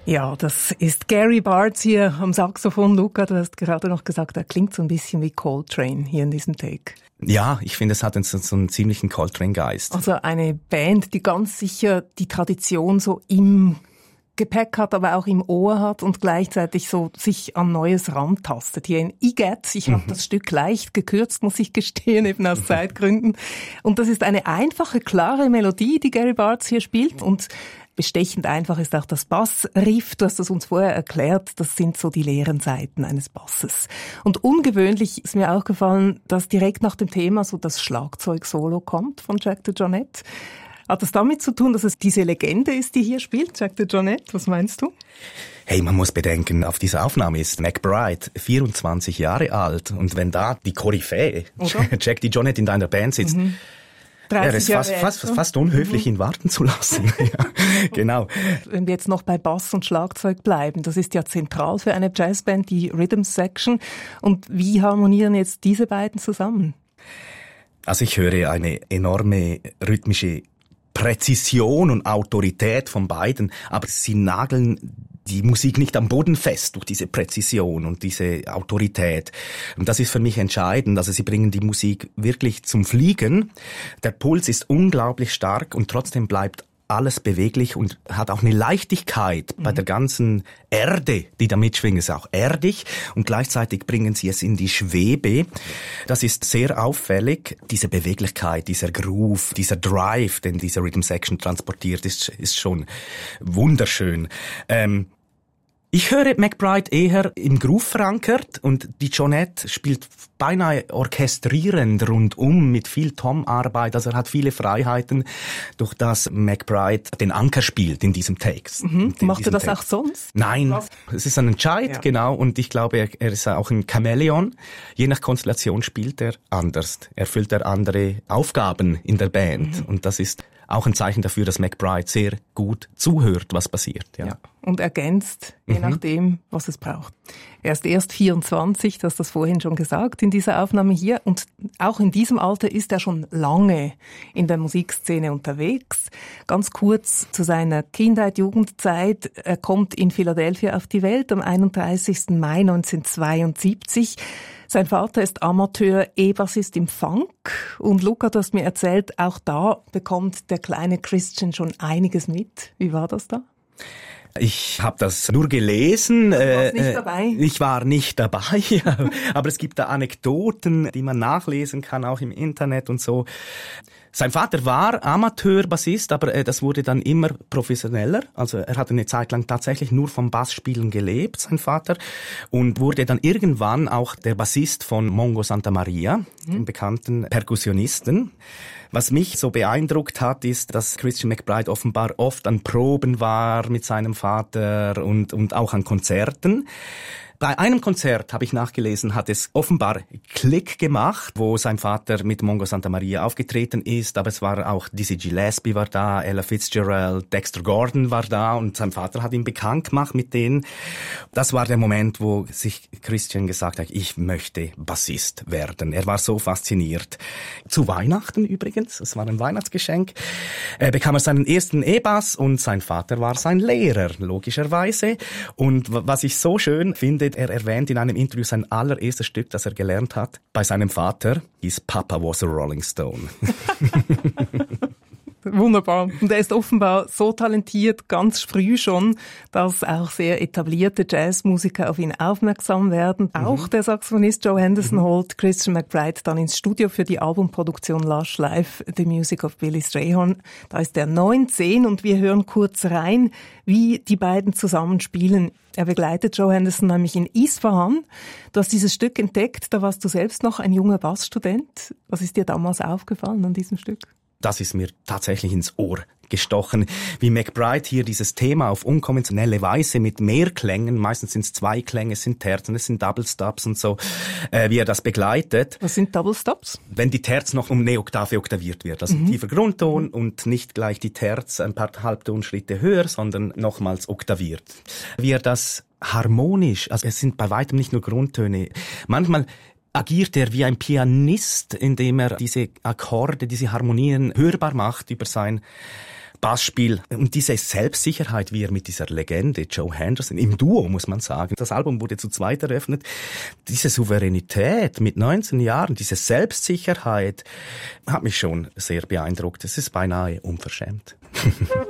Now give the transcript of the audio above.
Ja, das ist Gary Bartz hier am Saxophon. Luca, du hast gerade noch gesagt, er klingt so ein bisschen wie Coltrane hier in diesem Take. Ja, ich finde, es hat so einen ziemlichen Coltrane-Geist. Also eine Band, die ganz sicher die Tradition so im Gepäck hat, aber auch im Ohr hat und gleichzeitig so sich an Neues rantastet. Hier in Egad, ich habe das Stück leicht gekürzt, muss ich gestehen, eben aus Zeitgründen. Und das ist eine einfache, klare Melodie, die Gary Bartz hier spielt, und bestechend einfach ist auch das Bassriff. Du hast es uns vorher erklärt, das sind so die leeren Seiten eines Basses. Und ungewöhnlich ist mir auch gefallen, dass direkt nach dem Thema so das Schlagzeug-Solo kommt von Jack DeJohnette. Hat das damit zu tun, dass es diese Legende ist, die hier spielt, Jack DeJohnette? Was meinst du? Hey, man muss bedenken, auf dieser Aufnahme ist McBride 24 Jahre alt. Und wenn da die Koryphäe, Jack DeJohnette, in deiner Band sitzt, ja, das ist fast unhöflich, ihn warten zu lassen. Ja, genau. Wenn wir jetzt noch bei Bass und Schlagzeug bleiben, das ist ja zentral für eine Jazzband, die Rhythm Section. Und wie harmonieren jetzt diese beiden zusammen? Also ich höre eine enorme rhythmische Präzision und Autorität von beiden, aber sie nageln die Musik nicht am Boden fest durch diese Präzision und diese Autorität. Und das ist für mich entscheidend. Also sie bringen die Musik wirklich zum Fliegen. Der Puls ist unglaublich stark und trotzdem bleibt alles beweglich und hat auch eine Leichtigkeit bei der ganzen Erde, die da mitschwingen, ist auch erdig, und gleichzeitig bringen sie es in die Schwebe. Das ist sehr auffällig. Diese Beweglichkeit, dieser Groove, dieser Drive, den diese Rhythm Section transportiert, ist schon wunderschön. Ich höre McBride eher im Groove verankert und die Jonette spielt beinahe orchestrierend rundum mit viel Tom-Arbeit. Also er hat viele Freiheiten, durch das McBride den Anker spielt in diesem Text. Macht er das auch sonst? Nein, es ist ein Entscheid, genau. Und ich glaube, er ist auch ein Chamäleon. Je nach Konstellation spielt er anders. Erfüllt er andere Aufgaben in der Band. Und das ist auch ein Zeichen dafür, dass McBride sehr gut zuhört, was passiert. Ja. Und ergänzt, je nachdem, was es braucht. Er ist erst 24, du hast das vorhin schon gesagt, in dieser Aufnahme hier. Und auch in diesem Alter ist er schon lange in der Musikszene unterwegs. Ganz kurz zu seiner Kindheit, Jugendzeit. Er kommt in Philadelphia auf die Welt am 31. Mai 1972. Sein Vater ist Amateur E-Bassist im Funk. Und Luca, du hast mir erzählt, auch da bekommt der kleine Christian schon einiges mit. Wie war das da? Ich habe das nur gelesen. Du warst nicht dabei? Ich war nicht dabei, aber es gibt da Anekdoten, die man nachlesen kann, auch im Internet und so. Sein Vater war Amateurbassist, aber das wurde dann immer professioneller. Also er hat eine Zeit lang tatsächlich nur vom Bassspielen gelebt, sein Vater, und wurde dann irgendwann auch der Bassist von Mongo Santamaria, dem bekannten Perkussionisten. Was mich so beeindruckt hat, ist, dass Christian McBride offenbar oft an Proben war mit seinem Vater und auch an Konzerten. Bei einem Konzert, habe ich nachgelesen, hat es offenbar Klick gemacht, wo sein Vater mit Mongo Santamaria aufgetreten ist, aber es war auch Dizzy Gillespie war da, Ella Fitzgerald, Dexter Gordon war da und sein Vater hat ihn bekannt gemacht mit denen. Das war der Moment, wo sich Christian gesagt hat, ich möchte Bassist werden. Er war so fasziniert. Zu Weihnachten übrigens, es war ein Weihnachtsgeschenk, bekam er seinen ersten E-Bass und sein Vater war sein Lehrer, logischerweise. Und was ich so schön finde, er erwähnt in einem Interview sein allererstes Stück, das er gelernt hat, bei seinem Vater, his Papa was a Rolling Stone. Wunderbar. Und er ist offenbar so talentiert, ganz früh schon, dass auch sehr etablierte Jazzmusiker auf ihn aufmerksam werden. Auch der Saxophonist Joe Henderson holt Christian McBride dann ins Studio für die Albumproduktion Lush Live, The Music of Billy Strayhorn. Da ist er 19 und wir hören kurz rein, wie die beiden zusammen spielen. Er begleitet Joe Henderson nämlich in Isfahan. Du hast dieses Stück entdeckt, da warst du selbst noch ein junger Bassstudent. Was ist dir damals aufgefallen an diesem Stück? Das ist mir tatsächlich ins Ohr gestochen, wie McBride hier dieses Thema auf unkonventionelle Weise mit Mehrklängen, meistens sind es 2 Klänge, es sind Terzen, es sind Double Stops und so, wie er das begleitet. Was sind Double Stops? Wenn die Terz noch um eine Oktave oktaviert wird, also ein tiefer Grundton und nicht gleich die Terz ein paar Halbtonschritte höher, sondern nochmals oktaviert. Wie er das harmonisch, also es sind bei weitem nicht nur Grundtöne, manchmal agiert er wie ein Pianist, indem er diese Akkorde, diese Harmonien hörbar macht über sein Bassspiel und diese Selbstsicherheit, wie er mit dieser Legende Joe Henderson, im Duo muss man sagen, das Album wurde zu zweit eröffnet, diese Souveränität mit 19 Jahren, diese Selbstsicherheit hat mich schon sehr beeindruckt. Es ist beinahe unverschämt.